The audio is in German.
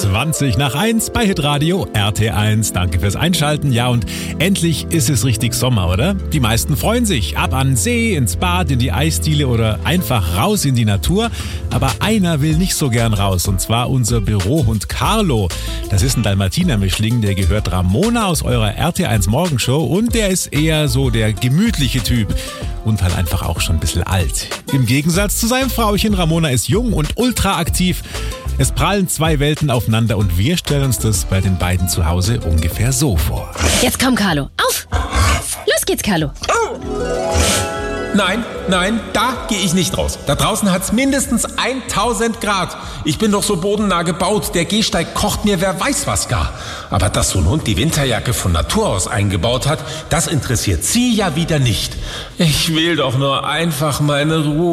20 nach 1 bei Hitradio RT1. Danke fürs Einschalten. Ja, und endlich ist es richtig Sommer, oder? Die meisten freuen sich. Ab an den See, ins Bad, in die Eisdiele oder einfach raus in die Natur. Aber einer will nicht so gern raus, und zwar unser Bürohund Carlo. Das ist ein Dalmatiner-Mischling, der gehört Ramona aus eurer RT1 Morgenshow und der ist eher so der gemütliche Typ. Und halt einfach auch schon ein bisschen alt. Im Gegensatz zu seinem Frauchen, Ramona ist jung und ultra aktiv. Es prallen zwei Welten aufeinander und wir stellen uns das bei den beiden zu Hause ungefähr so vor. Jetzt komm, Carlo. Auf! Los geht's, Carlo. Nein, da gehe ich nicht raus. Da draußen hat's mindestens 1000 Grad. Ich bin doch so bodennah gebaut. Der Gehsteig kocht mir wer weiß was gar. Aber dass so ein Hund die Winterjacke von Natur aus eingebaut hat, das interessiert sie ja wieder nicht. Ich will doch nur einfach meine Ruhe.